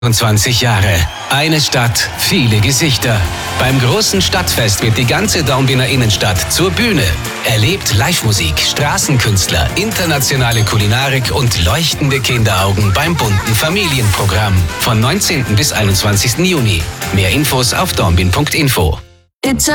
20 Jahre. Eine Stadt, viele Gesichter. Beim großen Stadtfest wird die ganze Dornbirner Innenstadt zur Bühne. Erlebt Live-Musik, Straßenkünstler, internationale Kulinarik und leuchtende Kinderaugen beim bunten Familienprogramm. Von 19. bis 21. Juni. Mehr Infos auf dornbirn.info.